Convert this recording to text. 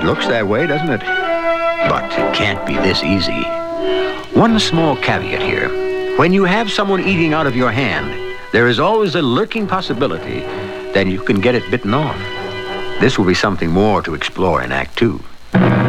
Looks that way, doesn't it? But it can't be this easy. One small caveat here. When you have someone eating out of your hand, there is always a lurking possibility that you can get it bitten off. This will be something more to explore in Act 2.